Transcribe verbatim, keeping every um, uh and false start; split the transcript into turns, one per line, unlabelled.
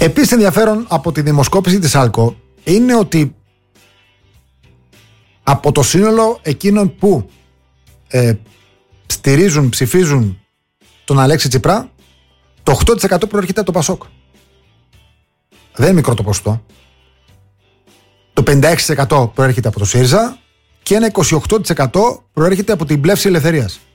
Επίσης ενδιαφέρον από τη δημοσκόπηση της ΑΛΚΟ είναι ότι από το σύνολο εκείνων που ε, στηρίζουν, ψηφίζουν τον Αλέξη Τσίπρα, το οκτώ τοις εκατό προέρχεται από το ΠΑΣΟΚ. Δεν είναι μικρό το ποσοστό. Το πενήντα έξι τοις εκατό προέρχεται από το ΣΥΡΙΖΑ και ένα είκοσι οκτώ τοις εκατό προέρχεται από την Πλεύση Ελευθερίας.